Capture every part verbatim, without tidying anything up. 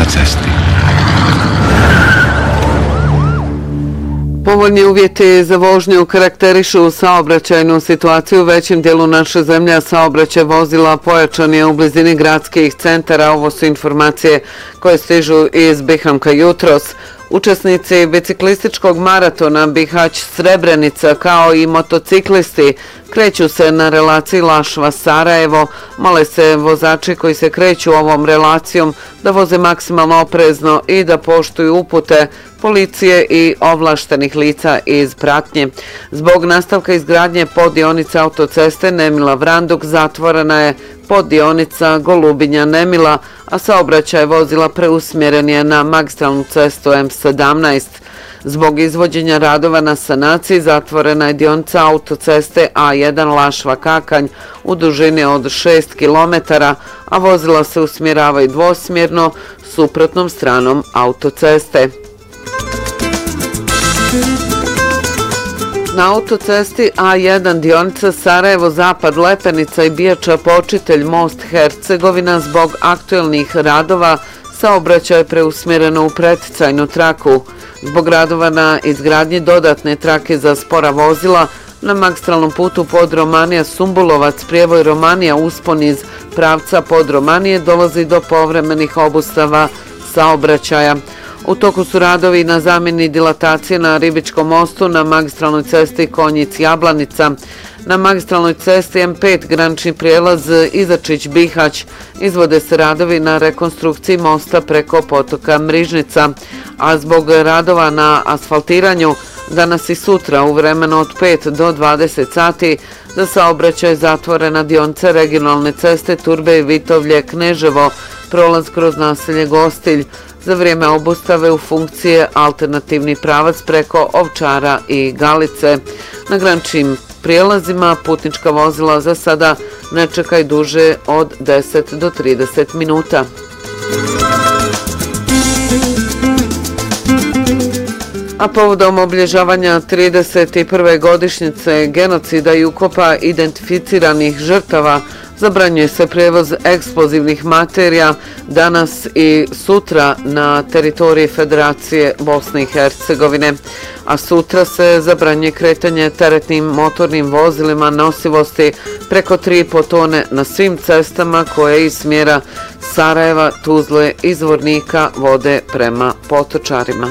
cesti. Povoljni uvjeti za vožnju karakterišu saobraćajnu situaciju u većem dijelu naše zemlje, a saobraćaj vozila pojačan je u blizini gradskih centara. Ovo su informacije koje stižu iz Bihamka jutros. Učesnici biciklističkog maratona Bihać-Srebrenica kao i motociklisti kreću se na relaciji Lašva-Sarajevo. Mole se vozači koji se kreću ovom relacijom da voze maksimalno oprezno i da poštuju upute policije i ovlaštenih lica iz pratnje. Zbog nastavka izgradnje poddionica autoceste Nemila-Vranduk zatvorena je poddionica Golubinja-Nemila, a saobraćaj vozila preusmjeren je na magistralnu cestu M sedamnaest. Zbog izvođenja radova na sanaciji zatvorena je dionica autoceste A jedan Lašva-Kakanj u dužini od šest kilometara, a vozila se usmjeravaju dvosmjerno suprotnom stranom autoceste. Na autocesti A jedan dionica Sarajevo-Zapad Lepenica i Bijača-Počitelj most Hercegovina zbog aktuelnih radova saobraćaj je preusmjereno u preticajnu traku. Zbog radova na izgradnji dodatne trake za spora vozila na magistralnom putu Podromanija-Sumbulovac, prijevoj Romanija uspon iz pravca Podromanije dolazi do povremenih obustava saobraćaja. U toku su radovi na zamjeni dilatacije na Ribičkom mostu, na magistralnoj cesti Konjic-Jablanica. Na magistralnoj cesti M pet granični prijelaz Izačić-Bihać izvode se radovi na rekonstrukciji mosta preko potoka Mrižnica, a zbog radova na asfaltiranju danas i sutra u vremenu od pet do dvadeset sati za saobraćaj zatvorena dionica regionalne ceste Turbej-Vitovlje-Kneževo, prolaz kroz naselje Gostilj. Za vrijeme obustave u funkcije alternativni pravac preko Ovčara i Galice. Na graničnim prijelazima putnička vozila za sada ne čekaju duže od deset do trideset minuta. A povodom obilježavanja trideset prve godišnjice genocida i ukopa identificiranih žrtava zabranjuje se prijevoz eksplozivnih materija danas i sutra na teritoriji Federacije Bosne i Hercegovine, a sutra se zabranjuje kretanje teretnim motornim vozilima nosivosti preko tri i po tone na svim cestama koje iz smjera Sarajeva, Tuzle i Zvornika vode prema Potočarima.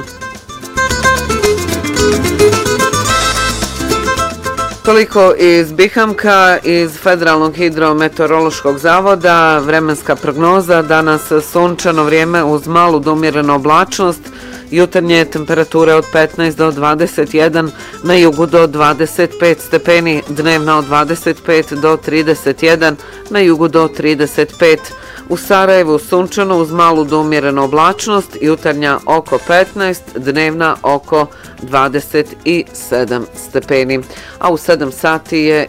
Toliko iz Bihamka, iz Federalnog hidrometeorološkog zavoda. Vremenska prognoza, danas sunčano vrijeme uz malu do umjerenu oblačnost, jutarnje temperature od petnaest do dvadeset jedan, na jugu do dvadeset pet stepeni, dnevna od dvadeset pet do trideset jedan, na jugu do trideset pet. U Sarajevu sunčano uz malu do umjerenu oblačnost, jutarnja oko petnaest, dnevna oko dvadeset sedam stepeni. A u sedam sati je